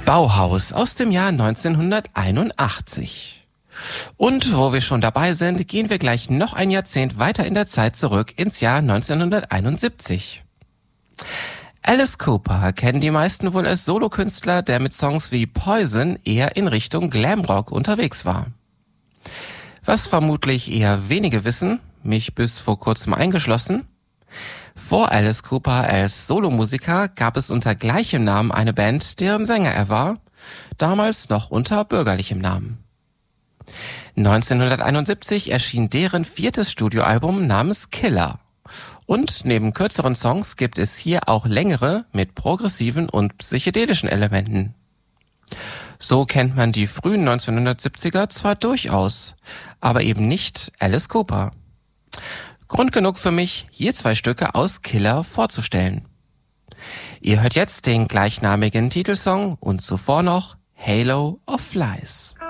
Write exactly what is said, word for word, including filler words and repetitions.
Bauhaus aus dem Jahr neunzehnhunderteinundachtzig. Und wo wir schon dabei sind, gehen wir gleich noch ein Jahrzehnt weiter in der Zeit zurück ins Jahr neunzehnhunderteinundsiebzig. Alice Cooper kennen die meisten wohl als Solokünstler, der mit Songs wie Poison eher in Richtung Glamrock unterwegs war. Was vermutlich eher wenige wissen, mich bis vor kurzem eingeschlossen: Vor Alice Cooper als Solomusiker gab es unter gleichem Namen eine Band, deren Sänger er war, damals noch unter bürgerlichem Namen. neunzehnhunderteinundsiebzig erschien deren viertes Studioalbum namens Killer. Und neben kürzeren Songs gibt es hier auch längere mit progressiven und psychedelischen Elementen. So kennt man die frühen neunzehnhundertsiebziger zwar durchaus, aber eben nicht Alice Cooper. Grund genug für mich, hier zwei Stücke aus Killer vorzustellen. Ihr hört jetzt den gleichnamigen Titelsong und zuvor noch Halo of Flies.